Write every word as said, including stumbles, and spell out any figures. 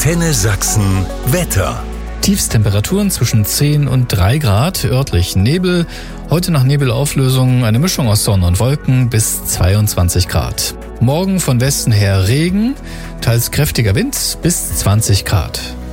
Antenne Sachsen Wetter. Tiefstemperaturen zwischen zehn und drei Grad, örtlich Nebel. Heute nach Nebelauflösung eine Mischung aus Sonne und Wolken bis zweiundzwanzig Grad. Morgen von Westen her Regen, teils kräftiger Wind bis zwanzig Grad.